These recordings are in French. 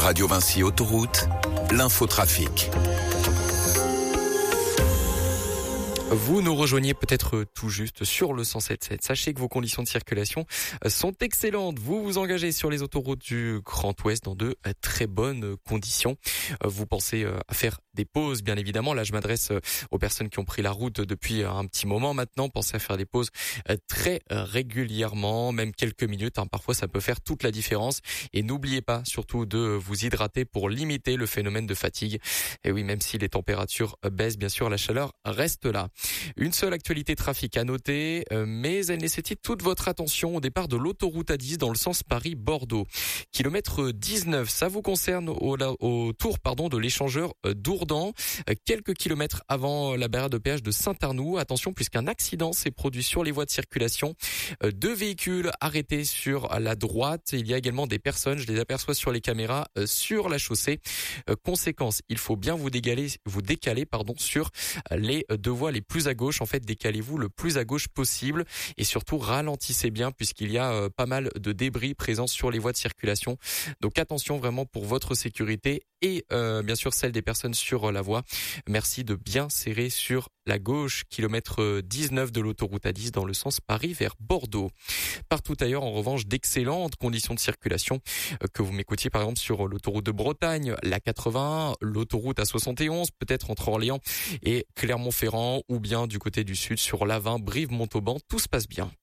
Radio Vinci Autoroute, l'infotrafic. Vous nous rejoignez peut-être tout juste sur le 107.7. Sachez que vos conditions de circulation sont excellentes. Vous vous engagez sur les autoroutes du Grand Ouest dans de très bonnes conditions. Vous pensez à faire des pauses, bien évidemment. Là, je m'adresse aux personnes qui ont pris la route depuis un petit moment maintenant. Pensez à faire des pauses très régulièrement, même quelques minutes. Parfois, ça peut faire toute la différence. Et n'oubliez pas surtout de vous hydrater pour limiter le phénomène de fatigue. Et oui, même si les températures baissent, bien sûr, la chaleur reste là. Une seule actualité trafic à noter, mais elle nécessite toute votre attention au départ de l'autoroute A10 dans le sens Paris-Bordeaux. Kilomètre 19, ça vous concerne au tour de l'échangeur d'Ourdan, quelques kilomètres avant la barrière de péage de Saint-Arnoux. Attention, puisqu'un accident s'est produit sur les voies de circulation. 2 véhicules arrêtés sur la droite. Il y a également des personnes, je les aperçois sur les caméras, sur la chaussée. Conséquence, il faut bien vous décaler sur les deux voies les plus à gauche. En fait, décalez-vous le plus à gauche possible et surtout ralentissez bien puisqu'il y a pas mal de débris présents sur les voies de circulation. Donc attention vraiment pour votre sécurité et bien sûr celle des personnes sur la voie. Merci de bien serrer sur la gauche, kilomètre 19 de l'autoroute A10 dans le sens Paris vers Bordeaux. Partout ailleurs, en revanche, d'excellentes conditions de circulation, que vous m'écoutiez par exemple sur l'autoroute de Bretagne, la 81, l'autoroute A71, peut-être entre Orléans et Clermont-Ferrand, ou bien du côté du sud sur l'A20, Brive-Montauban, tout se passe bien.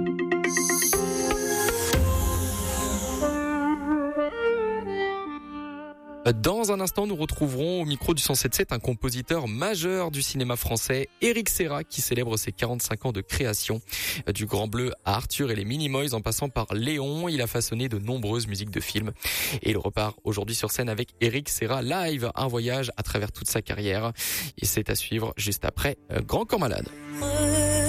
Dans un instant, nous retrouverons au micro du 107.7 un compositeur majeur du cinéma français, Éric Serra, qui célèbre ses 45 ans de création. Du Grand Bleu à Arthur et les Minimoys en passant par Léon, il a façonné de nombreuses musiques de films. Et il repart aujourd'hui sur scène avec Éric Serra Live, un voyage à travers toute sa carrière. Et c'est à suivre juste après Grand Corps Malade.